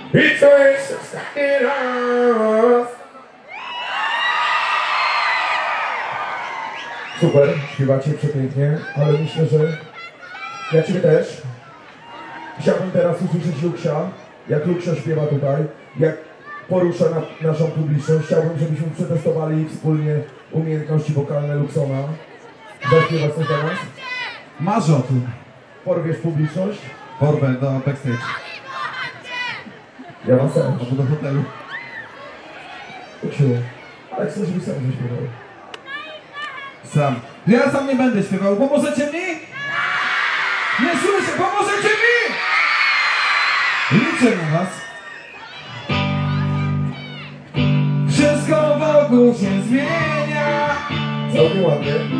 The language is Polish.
I co jest ostatni raz. Super, śpiewacie przepięknie, ale myślę, że ja ciebie też. Chciałbym teraz usłyszeć Luksia, jak Luksia śpiewa tutaj, jak porusza naszą publiczność. Chciałbym, żebyśmy przetestowali wspólnie umiejętności wokalne Luksona. Zaśpiewać coś dla nas? Marzę o tym. Porwiesz publiczność? Porwę do backstage. Ja mam sens. Albo do hotelu. Luksiu, ale chcę, żebyś sam zaśpiewał. Sam. Ja sam nie będę śpiewał. Pomożecie mi? Nie słyszę. Pomożecie mi? Liczę na was. Wszystko wokół się zmienia. Całkiem ładnie.